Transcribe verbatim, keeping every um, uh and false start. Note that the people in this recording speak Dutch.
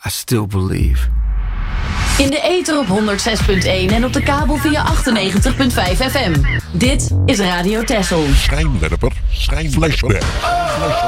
I still believe. In de ether op honderd zes punt één en op de kabel via achtennegentig komma vijf F M. Dit is Radio Texel. Schijnwerper, schijnflashback.